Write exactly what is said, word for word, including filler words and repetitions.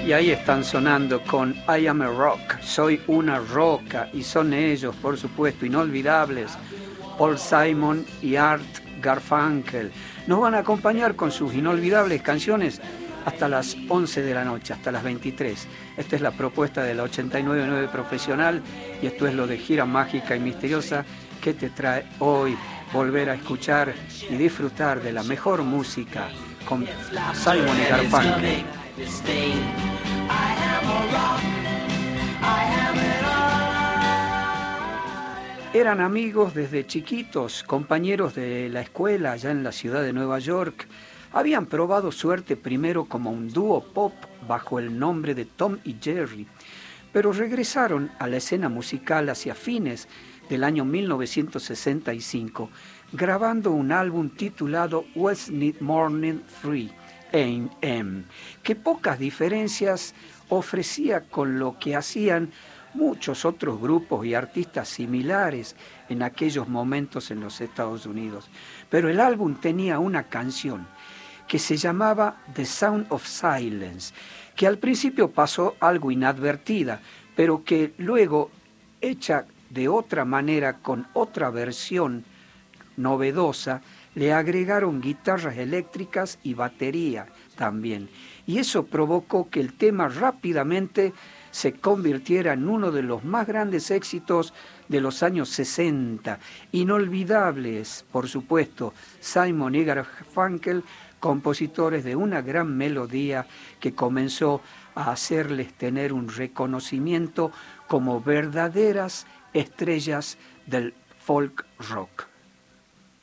Y ahí están sonando con I Am a Rock, soy una roca, y son ellos, por supuesto, inolvidables, Paul Simon y Art Garfunkel. Nos van a acompañar con sus inolvidables canciones hasta las once de la noche, hasta las veintitrés. Esta es la propuesta de la ochenta y nueve punto nueve Profesional y esto es lo de Gira Mágica y Misteriosa que te trae hoy volver a escuchar y disfrutar de la mejor música con Simon y Garfunkel. Eran amigos desde chiquitos, compañeros de la escuela allá en la ciudad de Nueva York. Habían probado suerte primero como un dúo pop bajo el nombre de Tom y Jerry, pero regresaron a la escena musical hacia fines del año mil novecientos sesenta y cinco, grabando un álbum titulado West Need Morning Free A M, que pocas diferencias ofrecía con lo que hacían muchos otros grupos y artistas similares en aquellos momentos en los Estados Unidos. Pero el álbum tenía una canción que se llamaba The Sound of Silence, que al principio pasó algo inadvertida, pero que luego, hecha de otra manera, con otra versión novedosa, le agregaron guitarras eléctricas y batería también. Y eso provocó que el tema rápidamente se convirtiera en uno de los más grandes éxitos de los años sesenta. Inolvidables, por supuesto, Simon y Garfunkel, compositores de una gran melodía que comenzó a hacerles tener un reconocimiento como verdaderas estrellas del folk rock.